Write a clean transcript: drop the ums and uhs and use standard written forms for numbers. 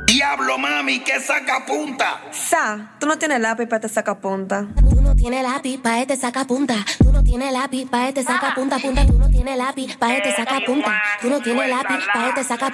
Diablo, mami, ¿qué sacapunta? Tú no tienes lápiz para te sacapunta. Tú no tienes lápiz pa' este sacapunta. Tú no tienes lápiz pa' este sacapunta, punta. Tú no tienes lápiz pa' este sacapunta. Tú no tienes lápiz pa' este sacapunta.